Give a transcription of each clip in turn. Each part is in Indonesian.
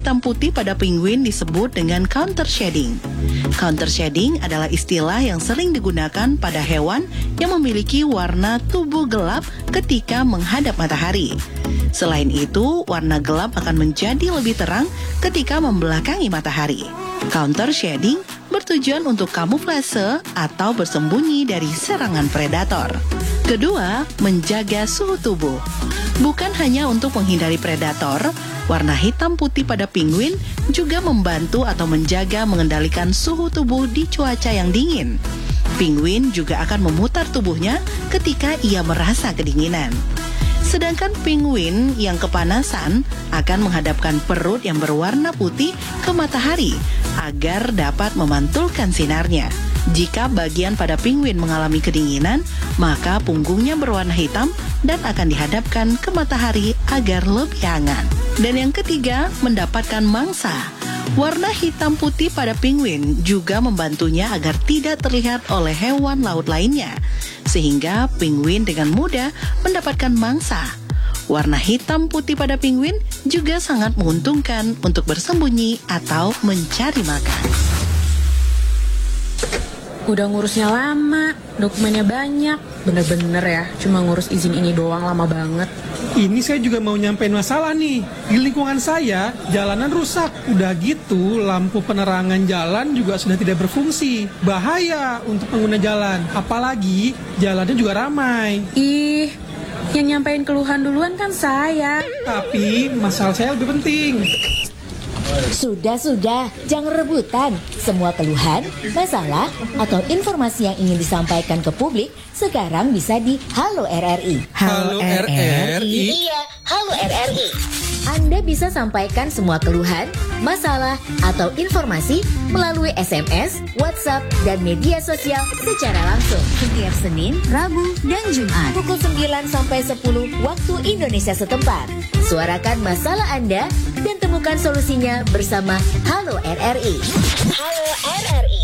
hitam putih pada penguin disebut dengan counter shading. Counter shading adalah istilah yang sering digunakan pada hewan yang memiliki warna tubuh gelap ketika menghadap matahari. Selain itu, warna gelap akan menjadi lebih terang ketika membelakangi matahari. Counter shading bertujuan untuk kamuflase atau bersembunyi dari serangan predator. Kedua, menjaga suhu tubuh. Bukan hanya untuk menghindari predator, warna hitam putih pada penguin juga membantu atau menjaga mengendalikan suhu tubuh di cuaca yang dingin. Penguin juga akan memutar tubuhnya ketika ia merasa kedinginan. Sedangkan penguin yang kepanasan akan menghadapkan perut yang berwarna putih ke matahari agar dapat memantulkan sinarnya. Jika bagian pada penguin mengalami kedinginan, maka punggungnya berwarna hitam dan akan dihadapkan ke matahari agar lebih hangat. Dan yang ketiga, mendapatkan mangsa. Warna hitam putih pada penguin juga membantunya agar tidak terlihat oleh hewan laut lainnya, sehingga penguin dengan mudah mendapatkan mangsa. Warna hitam putih pada penguin juga sangat menguntungkan untuk bersembunyi atau mencari makan. Udah ngurusnya lama, dokumennya banyak. Bener-bener ya, cuma ngurus izin ini doang lama banget. Ini saya juga mau nyampein masalah nih. Di lingkungan saya, jalanan rusak. Udah gitu, lampu penerangan jalan juga sudah tidak berfungsi. Bahaya untuk pengguna jalan. Apalagi, jalannya juga ramai. Ih, yang nyampein keluhan duluan kan saya. Tapi, masalah saya lebih penting. Sudah, jangan rebutan. Semua keluhan, masalah, atau informasi yang ingin disampaikan ke publik sekarang bisa di Halo RRI. Halo RRI? Iya, Halo RRI. Anda bisa sampaikan semua keluhan, masalah, atau informasi melalui SMS, WhatsApp, dan media sosial secara langsung. Setiap Senin, Rabu, dan Jumat. Pukul 9 sampai 10 waktu Indonesia setempat. Suarakan masalah Anda dan temukan solusinya bersama Halo RRI. Halo RRI.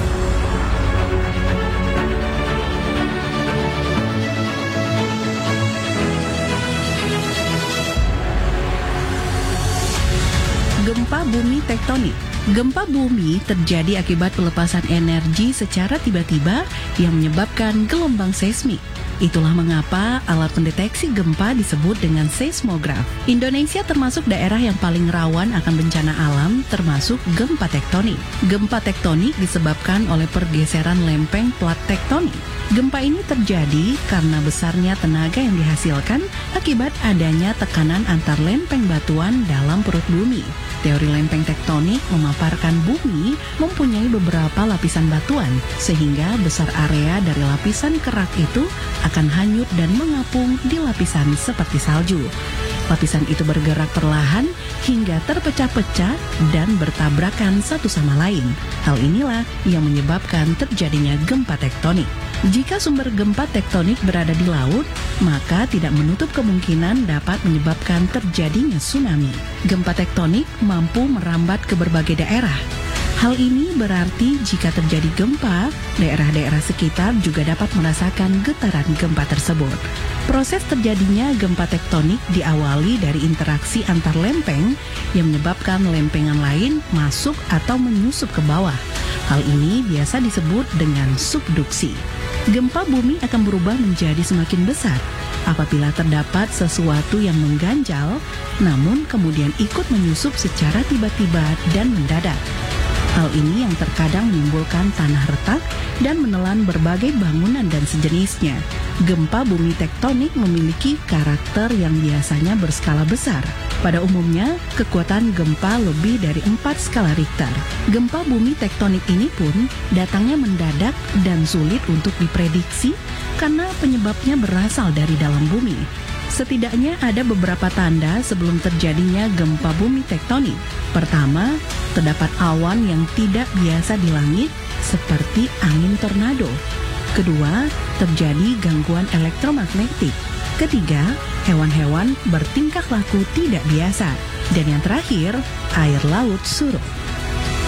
Gempa bumi tektonik. Gempa bumi terjadi akibat pelepasan energi secara tiba-tiba yang menyebabkan gelombang seismik. Itulah mengapa alat pendeteksi gempa disebut dengan seismograf. Indonesia termasuk daerah yang paling rawan akan bencana alam, termasuk gempa tektonik. Gempa tektonik disebabkan oleh pergeseran lempeng plat tektonik. Gempa ini terjadi karena besarnya tenaga yang dihasilkan akibat adanya tekanan antar lempeng batuan dalam perut bumi. Teori lempeng tektonik memaparkan bumi mempunyai beberapa lapisan batuan, sehingga besar area dari lapisan kerak itu akan hanyut dan mengapung di lapisan seperti salju. Lapisan itu bergerak perlahan hingga terpecah-pecah dan bertabrakan satu sama lain. Hal inilah yang menyebabkan terjadinya gempa tektonik. Jika sumber gempa tektonik berada di laut, maka tidak menutup kemungkinan dapat menyebabkan terjadinya tsunami. Gempa tektonik mampu merambat ke berbagai daerah. Hal ini berarti jika terjadi gempa, daerah-daerah sekitar juga dapat merasakan getaran gempa tersebut. Proses terjadinya gempa tektonik diawali dari interaksi antar lempeng yang menyebabkan lempengan lain masuk atau menyusup ke bawah. Hal ini biasa disebut dengan subduksi. Gempa bumi akan berubah menjadi semakin besar apabila terdapat sesuatu yang mengganjal, namun kemudian ikut menyusup secara tiba-tiba dan mendadak. Hal ini yang terkadang menimbulkan tanah retak dan menelan berbagai bangunan dan sejenisnya. Gempa bumi tektonik memiliki karakter yang biasanya berskala besar. Pada umumnya, kekuatan gempa lebih dari 4 skala Richter. Gempa bumi tektonik ini pun datangnya mendadak dan sulit untuk diprediksi karena penyebabnya berasal dari dalam bumi. Setidaknya ada beberapa tanda sebelum terjadinya gempa bumi tektonik. Pertama, terdapat awan yang tidak biasa di langit seperti angin tornado. Kedua, terjadi gangguan elektromagnetik. Ketiga, hewan-hewan bertingkah laku tidak biasa. Dan yang terakhir, air laut surut.